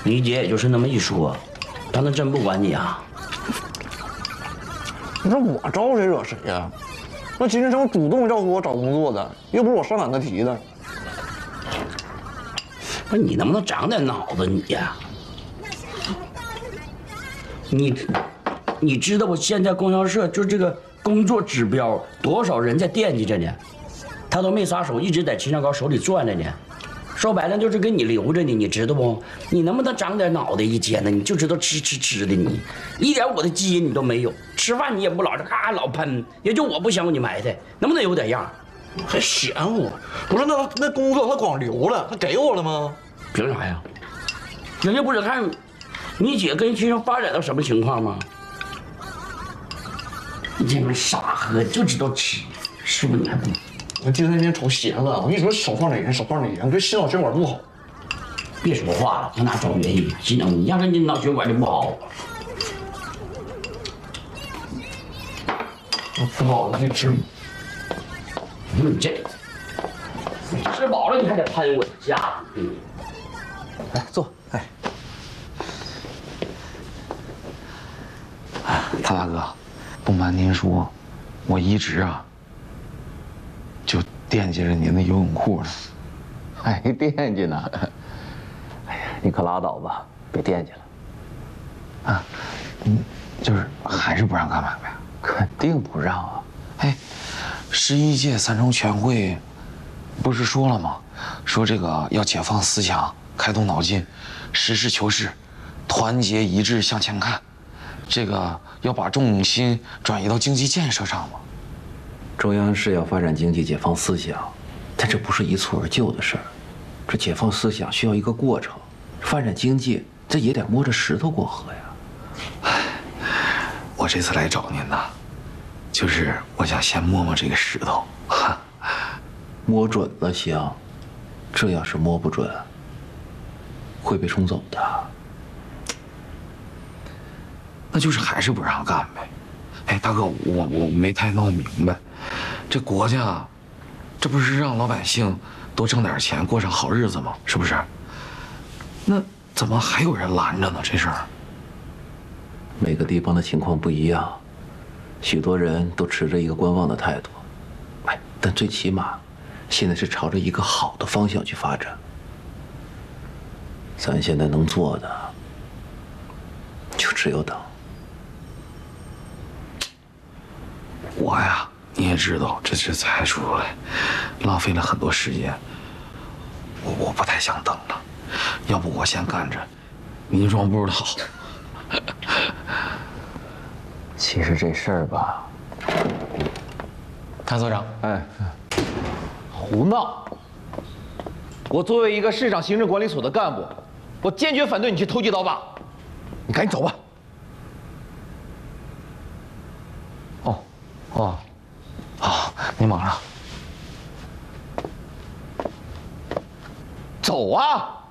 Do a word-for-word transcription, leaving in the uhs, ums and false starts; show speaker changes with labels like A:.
A: 你姐也就是那么一说，她能真不管你啊？
B: 你说我招谁惹谁呀？那金志成主动要求我找工作的，又不是我上赶他提的。
A: 不是你能不能长点脑子你呀？你你知道我现在供销社就这个工作指标，多少人在惦记着呢？他都没撒手，一直在秦小高手里攥着呢。说白了就是给你留着呢，你知道不？你能不能长点脑袋一天呢？你就知道吃吃吃的你，一点我的基因你都没有。吃饭你也不老是咔老喷，也就我不想你埋汰，能不能有点样？
B: 还嫌我？不是那那工作他光留了，他给我了吗？
A: 凭啥呀？人家不是看你姐跟秦生发展到什么情况吗？你这么傻喝就知道吃，是不是你还不？
B: 我今天天瞅闲了，我跟你说少放点盐，少放点盐，对心脑血管不好。
A: 别说话了，搁哪找原因？心脑，你压根你脑血管就不好。
B: 我吃饱了就吃。
A: 你这吃饱了你还得喷我家。嗯，
B: 来坐，哎。
C: 哎，谭大哥，不瞒您说，我一直啊。就惦记着您的游泳裤呢，
D: 还惦记呢？哎呀，你可拉倒吧，别惦记了。
C: 啊，嗯，就是还是不让干买卖？
D: 肯定不让啊！
C: 哎，十一届三中全会不是说了吗？说这个要解放思想，开动脑筋，实事求是，团结一致向前看，这个要把重心转移到经济建设上嘛。
D: 中央是要发展经济、解放思想，但这不是一蹴而就的事儿。这解放思想需要一个过程，发展经济这也得摸着石头过河呀。
C: 唉，我这次来找您呢，就是我想先摸摸这个石头。哈，
D: 摸准了行，这要是摸不准，会被冲走的。
C: 那就是还是不让干呗。哎，大哥，我我没太闹明白。这国家，这不是让老百姓多挣点钱，过上好日子吗？是不是？那怎么还有人拦着呢？这事儿，
D: 每个地方的情况不一样，许多人都持着一个观望的态度。哎，但最起码，现在是朝着一个好的方向去发展。咱现在能做的，就只有等。
C: 我呀。你也知道，这次才出来，浪费了很多时间。我我不太想等了，要不我先干着，您装不知道。
D: 其实这事儿吧，
E: 谭所长，
D: 哎，
E: 胡闹！我作为一个市场行政管理所的干部，我坚决反对你去投机倒把。你赶紧走吧。哦，哦。
C: 好，您忙着。
E: 走啊！